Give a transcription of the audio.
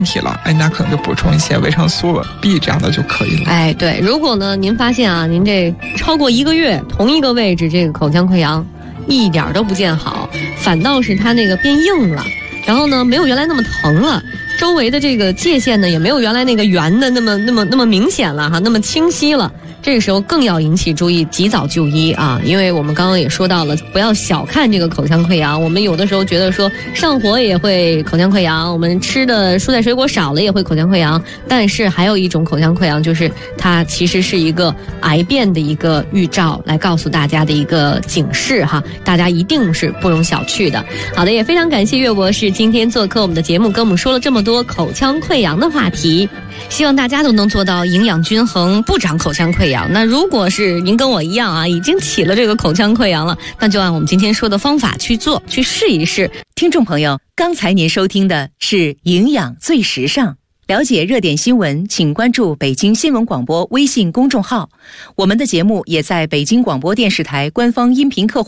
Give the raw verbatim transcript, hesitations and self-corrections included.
题了，哎，那可能就补充一些维生素 B 这样的就可以了。 哎，对，如果呢您发现啊，您这超过一个月同一个位置这个口腔溃疡一点都不见好，反倒是它那个变硬了，然后呢没有原来那么疼了，周围的这个界限呢也没有原来那个圆的那么那么那么明显了哈，那么清晰了。这个时候更要引起注意，及早就医啊！因为我们刚刚也说到了，不要小看这个口腔溃疡。我们有的时候觉得说上火也会口腔溃疡，我们吃的蔬菜水果少了也会口腔溃疡，但是还有一种口腔溃疡，就是它其实是一个癌变的一个预兆，来告诉大家的一个警示哈，大家一定是不容小觑的。好的，也非常感谢岳博士今天做客我们的节目，跟我们说了这么多口腔溃疡的话题。希望大家都能做到营养均衡，不长口腔溃疡。那如果是您跟我一样啊，已经起了这个口腔溃疡了，那就按我们今天说的方法去做，去试一试。 听众朋友，刚才您收听的是营养最时尚。了解热点新闻，请关注北京新闻广播微信公众号。我们的节目也在北京广播电视台官方音频客户